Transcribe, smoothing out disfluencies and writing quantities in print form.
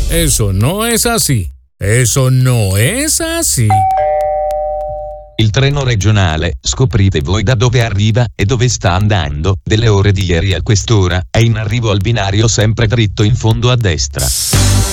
Eso no es así. Eso no es así. Il treno regionale, scoprite voi da dove arriva e dove sta andando, delle ore di ieri a quest'ora, è in arrivo al binario sempre dritto in fondo a destra.